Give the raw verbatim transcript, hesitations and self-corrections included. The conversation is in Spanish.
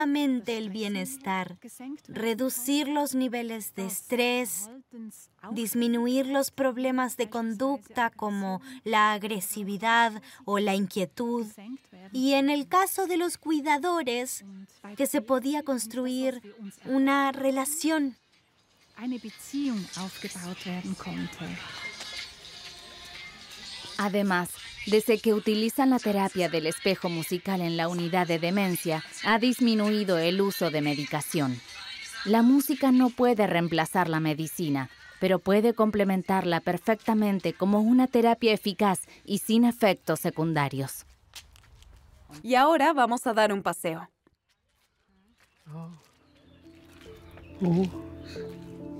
el bienestar, reducir los niveles de estrés, disminuir los problemas de conducta como la agresividad o la inquietud, y en el caso de los cuidadores, que se podía construir una relación. Además, desde que utilizan la terapia del espejo musical en la unidad de demencia, ha disminuido el uso de medicación. La música no puede reemplazar la medicina, pero puede complementarla perfectamente como una terapia eficaz y sin efectos secundarios. Y ahora vamos a dar un paseo. Oh.